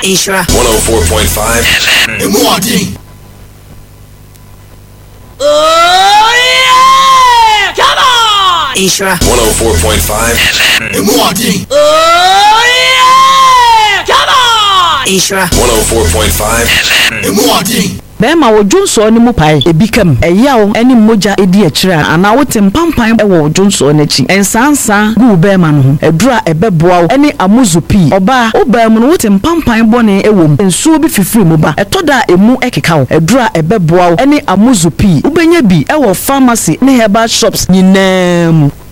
Ishra 104.5 Emwadi. Oh yeah! Come on! Ishra 104.5 Emwadi. Oh yeah! Come on! Ishra 104.5 Emwadi. Bema wo Jonso ni mu pai ebikam eyawo eni moja edi akira ana wote mpampan e wo Jonso n'achi ensansa gu bema no ho edura ebeboa eni amuzupi oba obam no wote mpampan bone ewom ensuo bi fifiri mu ba etoda emu ekeka wo edura ebeboa eni amuzupi ubenya bi e wo pharmacy ne herbal shops nyinam